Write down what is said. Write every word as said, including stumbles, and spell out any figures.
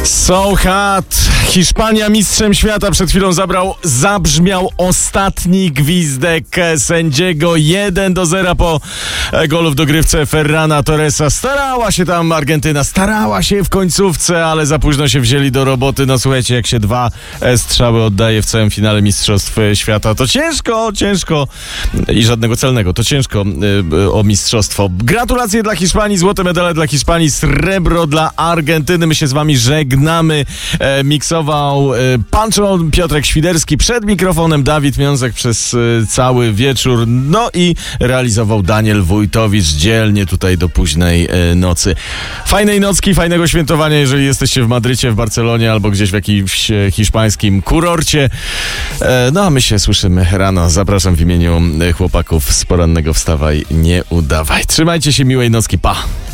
So hot! Hiszpania mistrzem świata przed chwilą zabrał, zabrzmiał ostatni gwizdek sędziego. jeden do zera po golu w dogrywce Ferrana Torresa. Starała się tam Argentyna, starała się w końcówce, ale za późno się wzięli do roboty. No słuchajcie, jak się dwa strzały oddaje w całym finale Mistrzostw Świata, to ciężko, ciężko i żadnego celnego, to ciężko y, o mistrzostwo. Gratulacje dla Hiszpanii, złote medale dla Hiszpanii, srebro dla Argentyny. My się z wami żegnamy. E, miksował e, Pancho Piotrek Świderski, przed mikrofonem Dawid Miązek przez e, cały wieczór, no i realizował Daniel Wójtowicz dzielnie tutaj do późnej e, nocy. Fajnej nocki, fajnego świętowania, jeżeli jesteście w Madrycie, w Barcelonie albo gdzieś w jakimś e, hiszpańskim kurorcie. E, no a my się słyszymy rano. Zapraszam w imieniu chłopaków z porannego Wstawaj, nie udawaj. Trzymajcie się, miłej nocki, pa!